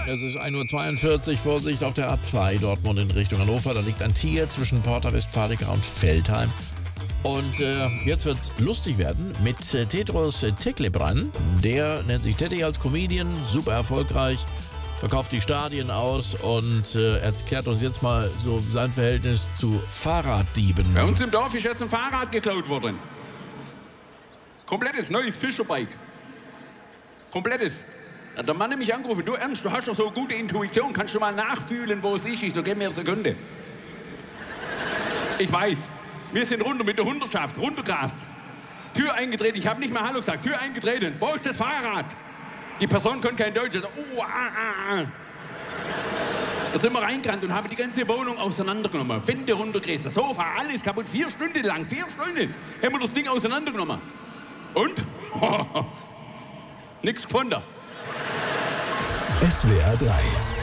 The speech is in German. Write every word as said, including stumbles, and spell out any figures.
Es ist ein Uhr zweiundvierzig, Vorsicht auf der A zwei, Dortmund in Richtung Hannover. Da liegt ein Tier zwischen Porta Westfalica und Veltheim. Und äh, jetzt wird's lustig werden mit äh, Tedros Teklebran. Der nennt sich Teddy als Comedian, super erfolgreich, verkauft die Stadien aus und äh, erklärt uns jetzt mal so sein Verhältnis zu Fahrraddieben. Bei uns im Dorf ist jetzt ein Fahrrad geklaut worden. Komplettes neues Fischerbike. Komplettes. Hat der Mann hat mich angerufen, du Ernst, du hast doch so eine gute Intuition, kannst du mal nachfühlen, wo es ist? Ich so, gib mir eine Sekunde. Ich weiß, wir sind runter mit der Hundertschaft, runtergrast. Tür eingedreht, ich habe nicht mal Hallo gesagt, Tür eingetreten, wo ist das Fahrrad? Die Person konnte kein Deutsch, also, oh, ah, ah, ah. Da sind wir reingerannt und haben die ganze Wohnung auseinandergenommen. Wände runtergerissen, das Sofa, alles kaputt, vier Stunden lang, vier Stunden haben wir das Ding auseinandergenommen. Und? Nichts gefunden. S W R drei